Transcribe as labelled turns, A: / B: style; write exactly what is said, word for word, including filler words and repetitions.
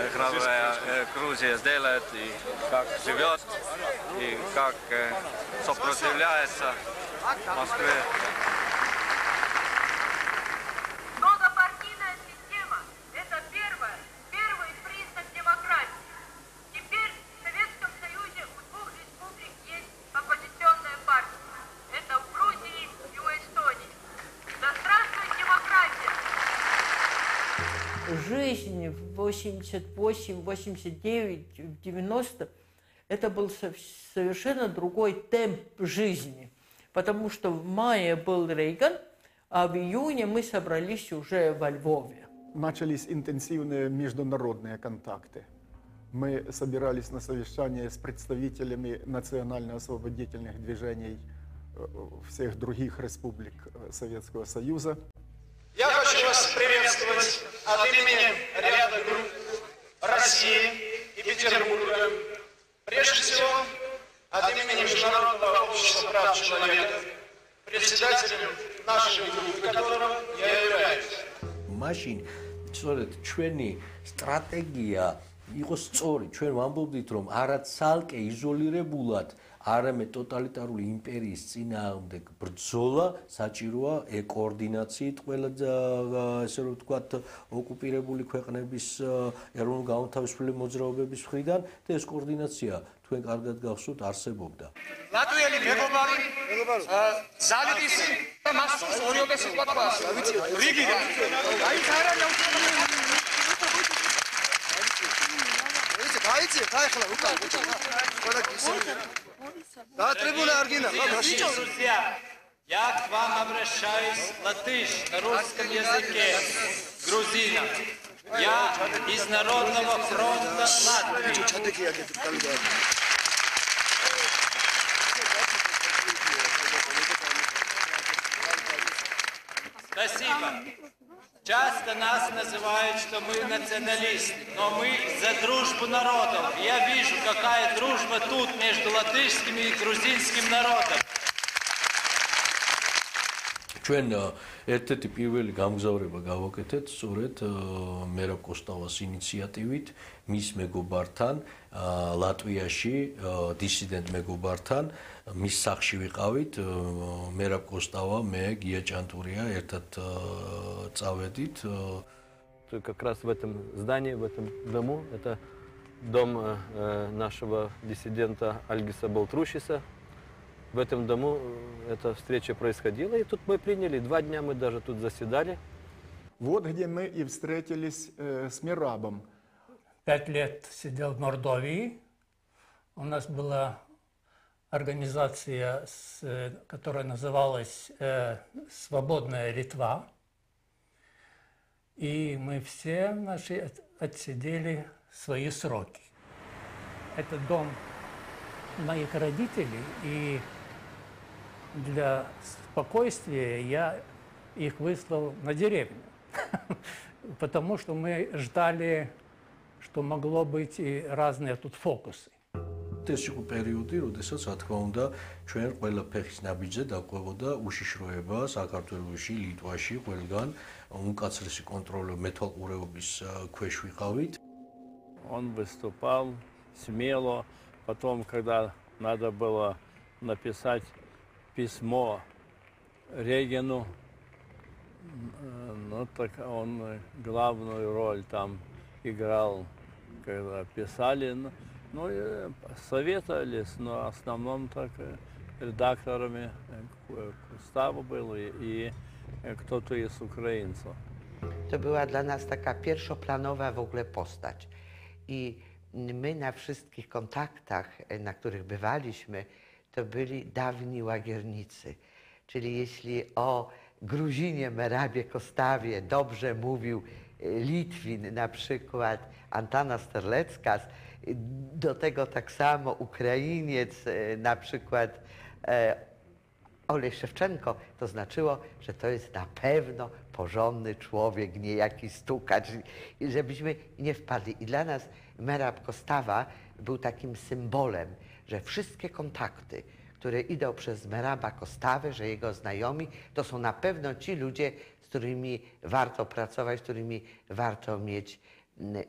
A: храбрая Грузия сделает, и как живет, и как сопротивляется Москве.
B: Многопартийная система – это первое, первый признак демократии. Теперь в Советском Союзе у двух республик есть оппозиционная партия. Это в Грузии и у Эстонии. Да здравствует демократия!
C: Жизнь в восемьдесят восемь, восемьдесят девять, девяносто это был совершенно другой темп жизни, потому что в мае был Рейган, а в июне мы собрались уже во Львове.
D: Начались интенсивные международные контакты. Мы собирались на совещание с представителями национально-освободительных движений всех других республик Советского Союза.
E: Я хочу вас приветствовать от имени ряда групп России и Петербурга. Прежде всего, от имени Международного общества прав человека, председателем нашей группы, которого я являюсь.
F: Машин, სწორედ ჩვენი სტრატეგია იყო სწორი. ჩვენ ვამბობდით, რომ არა ცალკე იზოლირებულად, არამედ ტოტალიტარული იმპერიის წინააღმდეგ ბრძოლა საჭიროა კოორდინაციით ყველა ესე რომ ვთქვათ ოკუპირებული ქვეყნების ეროვნულ გაუთავისუფლებელი მოძრაობების მხრიდან და ეს კოორდინაცია თქვენ კარგად გახსოვთ არსებობდა.
E: ლატვიელი მეგობარი ზალიტისი და მასწავლის ორიოდესი ყვატყვას ვიცი რიგიდან აი ხარა Давайте, поехали, руками. Да, трибуна Аргина.
G: Друзья, я к вам обращаюсь латыш на русском языке, грузинов. Я из Народного фронта Латвии. Спасибо. Часто нас называют, что мы националисты, но мы за дружбу народов. Я вижу, какая дружба тут между латышским и грузинским народом.
F: ჩვენ ერთ-ერთი პირველი გამგზავრება გავაკეთეთ სწორედ მერაბ კოსტავას ინიციატივით მის მეგობართან ლატვიაში დისიდენტ мегобарთან მის სახლში ვიყავით მერაბ კოსტავა მე გია ჭანტურია ერთად წავედით
H: как раз в этом здании в этом дому это дом нашего диссидента Альгиса Балтрушиса. В этом дому эта встреча происходила, и тут мы приняли, два дня мы даже тут заседали.
D: Вот где мы и встретились э, с Мерабом.
I: Пять лет сидел в Мордовии. У нас была организация, которая называлась э, «Свободная Литва». И мы все наши отсидели свои сроки. Это дом моих родителей, и для спокойствия я их выслал на деревню, потому что мы ждали, что могло быть и разные тут фокусы.
F: ეს იყო პერიოდი, როდესაც რა თქმა უნდა, ჩვენ ყველა ფეხის ნაბიჯზე დაგვეღოდა უშიშროება საქართველოში, ლიტვაში, ყველგან უმკაცრესი კონტროლი მეთვალყურეობის ქვეშ ვიყავით.
H: Он выступал смело. Потом, когда надо было написать письмо Рейгану, ну так он главную роль там играл, когда писали. Ну и советовались, но в основном так редакторами Кустава был и, и кто-то из украинцев.
J: To była dla nas taka pierwszoplanowa w ogóle postać. I my na wszystkich kontaktach, na których bywaliśmy, to byli dawni łagiernicy. Czyli jeśli o Gruzinie Merabie Kostawie dobrze mówił Litwin, na przykład Antanas Terleckas, do tego tak samo Ukrainiec, na przykład Olej Szewczenko, to znaczyło, że to jest na pewno porządny człowiek, nie jakiś stukacz, żebyśmy nie wpadli. I dla nas Merab Kostawa był takim symbolem, że wszystkie kontakty, które idą przez Meraba Kostawę, że jego znajomi, to są na pewno ci ludzie, z którymi warto pracować, z którymi warto mieć